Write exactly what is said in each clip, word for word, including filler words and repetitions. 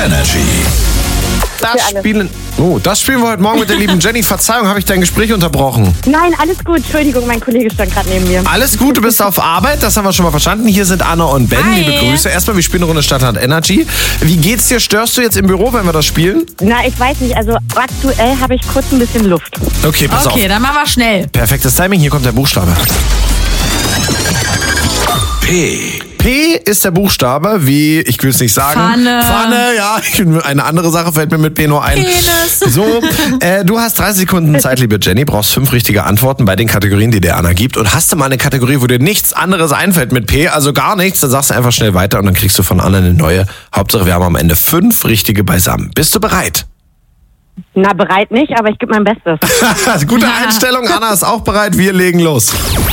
Energy. Das spielen, oh, das spielen wir heute Morgen mit der lieben Jenny. Verzeihung, habe ich dein Gespräch unterbrochen? Nein, alles gut. Entschuldigung, mein Kollege stand gerade neben mir. Alles gut, du bist auf Arbeit, das haben wir schon mal verstanden. Hier sind Anna und Ben, Hi. liebe Grüße. Erstmal, wir spielen eine Runde Stadtland Energy. Wie geht's dir? Störst du jetzt im Büro, wenn wir das spielen? Na, ich weiß nicht. Also aktuell habe ich kurz ein bisschen Luft. Okay, pass Okay, auf. dann machen wir schnell. Perfektes Timing, hier kommt der Buchstabe. P. P ist der Buchstabe, wie, ich will es nicht sagen. Pfanne. Pfanne, ja. Eine andere Sache fällt mir mit P nur ein. Penis. So, äh, du hast dreißig Sekunden Zeit, liebe Jenny, brauchst fünf richtige Antworten bei den Kategorien, die dir Anna gibt. Und hast du mal eine Kategorie, wo dir nichts anderes einfällt mit P, also gar nichts, dann sagst du einfach schnell weiter und dann kriegst du von Anna eine neue. Hauptsache, wir haben am Ende fünf richtige beisammen. Bist du bereit? Na, bereit nicht, aber ich gebe mein Bestes. Gute Einstellung, Anna ist auch bereit, wir legen los.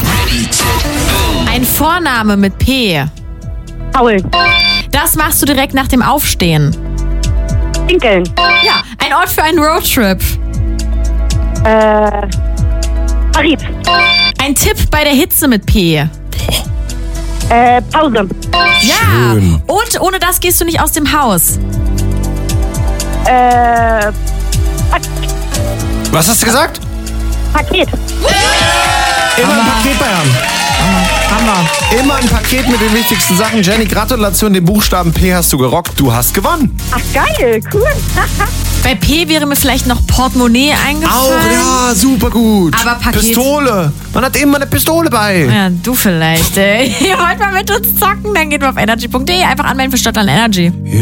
Ein Vorname mit P. Paul. Das machst du direkt nach dem Aufstehen. Pinkeln. Ja, ein Ort für einen Roadtrip. Äh, Paris. Ein Tipp bei der Hitze mit P. Äh, Pause. Ja. Schön. Und ohne das gehst du nicht aus dem Haus. Äh, Was hast du gesagt? Paket. Immer ein Paket bei Herrn. Hammer. Immer ein Paket mit den wichtigsten Sachen. Jenny, Gratulation, den Buchstaben P hast du gerockt. Du hast gewonnen. Ach, geil. Cool. Bei P wäre mir vielleicht noch Portemonnaie eingefallen. Auch, ja, super gut. Aber Paket- Pistole. Man hat immer eine Pistole bei. Ja, du vielleicht. Ey. Ihr wollt mal mit uns zocken? Dann geht mal auf energy punkt de. Einfach anmelden für Stadtland Energy.